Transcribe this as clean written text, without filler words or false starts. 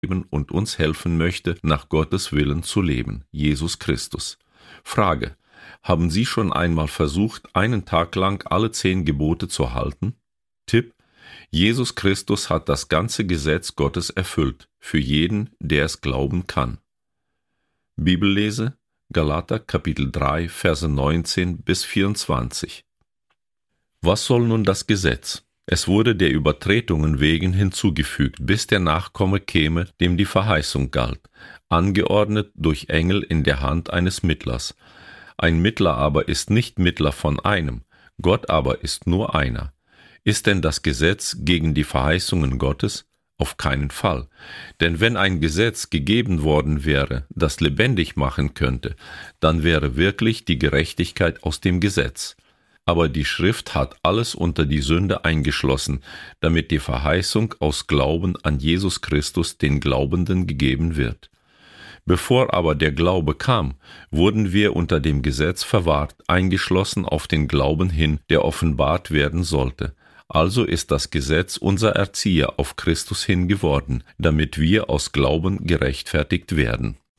und uns helfen möchte, nach Gottes Willen zu leben, Jesus Christus. Frage: Haben Sie schon einmal versucht, einen Tag lang alle 10 Gebote zu halten? Tipp: Jesus Christus hat das ganze Gesetz Gottes erfüllt, für jeden, der es glauben kann. Bibellese: Galater Kapitel 3, Verse 19 bis 24. Was soll nun das Gesetz? Es wurde der Übertretungen wegen hinzugefügt, bis der Nachkomme käme, dem die Verheißung galt, angeordnet durch Engel in der Hand eines Mittlers. Ein Mittler aber ist nicht Mittler von einem, Gott aber ist nur einer. Ist denn das Gesetz gegen die Verheißungen Gottes? Auf keinen Fall. Denn wenn ein Gesetz gegeben worden wäre, das lebendig machen könnte, dann wäre wirklich die Gerechtigkeit aus dem Gesetz. Aber die Schrift hat alles unter die Sünde eingeschlossen, damit die Verheißung aus Glauben an Jesus Christus den Glaubenden gegeben wird. Bevor aber der Glaube kam, wurden wir unter dem Gesetz verwahrt, eingeschlossen auf den Glauben hin, der offenbart werden sollte. Also ist das Gesetz unser Erzieher auf Christus hin geworden, damit wir aus Glauben gerechtfertigt werden.